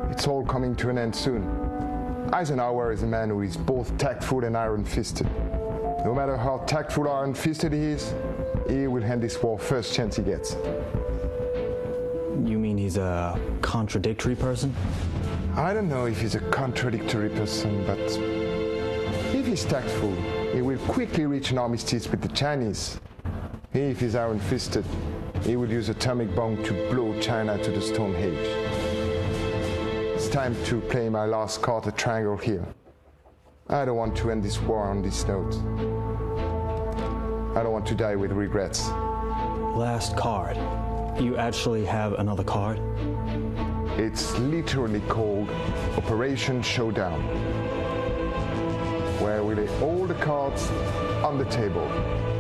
It's all coming to an end soon. Eisenhower is a man who is both tactful and iron-fisted. No matter how tactful or iron-fisted he is, he will end this war first chance he gets. You mean he's a contradictory person? I don't know if he's a contradictory person, but if he's tactful, he will quickly reach an armistice with the Chinese. If he's iron-fisted, he will use atomic bomb to blow China to the stone age. It's time to play my last card, a triangle here. I don't want to end this war on this note. I don't want to die with regrets. Last card. You actually have another card? It's literally called Operation Showdown, where we lay all the cards on the table.